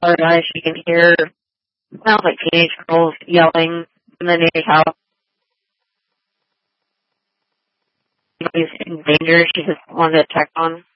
other guy, she can hear, sounds like teenage girls yelling in the neighbor's house. Anybody's in danger, she just wanted to check on.